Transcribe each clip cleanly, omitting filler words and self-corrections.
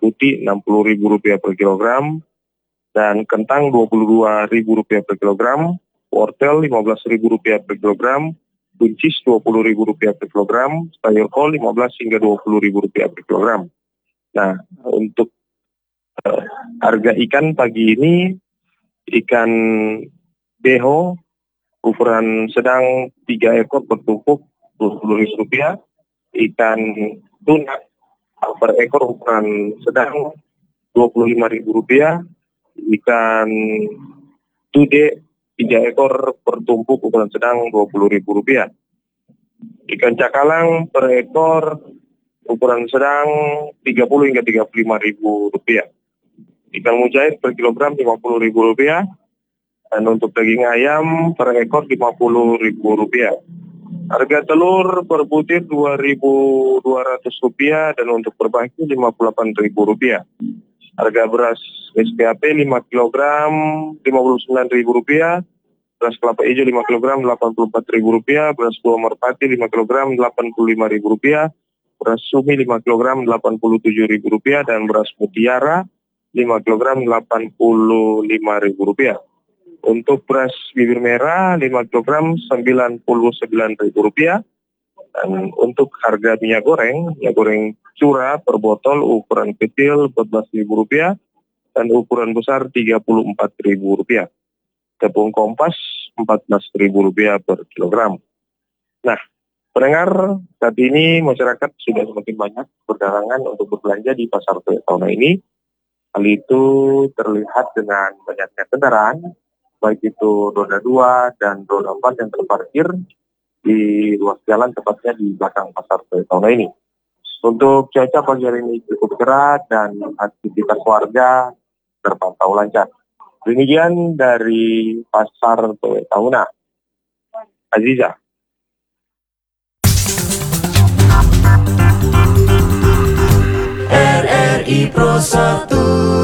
putih Rp60.000 per kilogram, dan kentang Rp22.000 per kilogram, wortel Rp15.000 per kilogram, buncis Rp20.000 per kilogram, sayur kol Rp15 hingga Rp20.000 per kilogram. Nah, untuk harga ikan pagi ini, ikan beho ukuran sedang 3 ekor bertumpuk Rp20.000, ikan tuna per ekor ukuran sedang Rp25.000, ikan tude 3 ekor bertumpuk ukuran sedang Rp20.000, ikan cakalang per ekor ukuran sedang Rp30 hingga Rp35.000, ikan mujair per kilogram Rp50.000, dan untuk daging ayam per ekor Rp50.000. Harga telur per butir Rp2.200 dan untuk berbaki Rp58.000. Harga beras SPAP 5 kg Rp59.000, beras kelapa hijau 5 kg Rp84.000, beras buah merpati 5 kg Rp85.000, beras sumi 5 kg Rp87.000, dan beras mutiara 5 kg Rp85.000. Untuk beras bibir merah 5 kg Rp99.000. Dan untuk harga minyak goreng curah per botol ukuran kecil Rp14.000 dan ukuran besar Rp34.000. Tepung kompas Rp14.000 per kilogram. Nah, pendengar, saat ini masyarakat sudah semakin banyak berdatangan untuk berbelanja di Pasar Toyotona ini. Hal itu terlihat dengan banyaknya kendaraan, baik itu roda 2 dan roda 4 yang terparkir di ruas jalan, tepatnya di belakang Pasar Toyotona ini. Untuk cuaca pagi hari ini cukup cerah dan aktivitas warga terpantau lancar. Demikian dari Pasar Toyotona. Aziza. RRI Pro 1.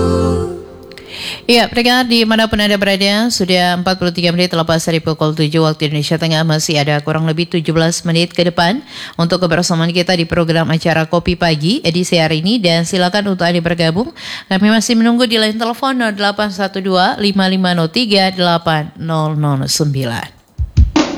Ya, pendengar dimanapun Anda berada, sudah 43 menit lepas dari pukul 7 waktu Indonesia Tengah. Masih ada kurang lebih 17 menit ke depan untuk kebersamaan kita di program acara Kopi Pagi edisi hari ini. Dan silakan untuk Anda bergabung. Kami masih menunggu di line telepon 0812 5503 8009.